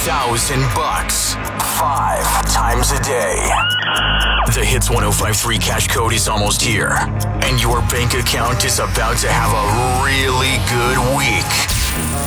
$1,000 5 times a day. The Hits 105.3 cash code is almost here, and your bank account is about to have a really good week.